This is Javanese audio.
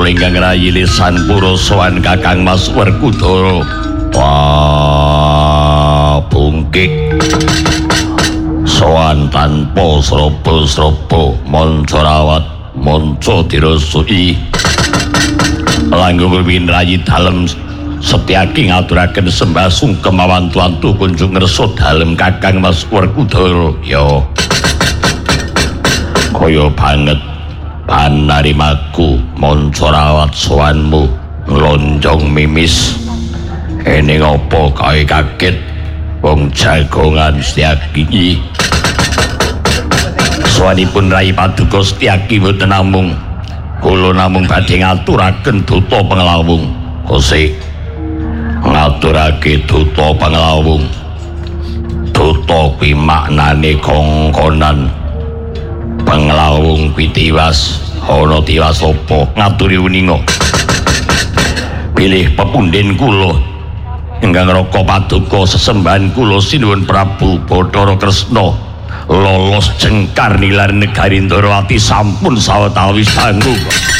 kula ingkang rayi lisan pura sowan Kakang Mas Werkudara. Wah, bungkik sowan tanpa sraba-sraba manca rawat manca dirasui. Langkung rumiyin rayi dalem Setyaki ngaturaken sembah sungkem awantu-wantu kunjung ngersa dalem Kakang Mas Werkudara. Ya kaya banget panarimaku manca rawat sowanmu nglonjong mimis. Ening apa kae kaget wong jagongan Setyaki. Sowanipun Rai Paduka Setyaki mboten namung kula namung badhe ngaturaken duta panglawung. Kosek ngaturake duta panglawung. Duta kuwi maknane kongkonan. Panglawung kuwi tiwas, ana tiwas apa ngaturi uninga. Pilih pepunden kula ingkang Raka Paduka sesembahan kula sinuwun Prabu Bathara Kresna lolos jengkar nilar negari Ndarawati sampun sawetawis dangu.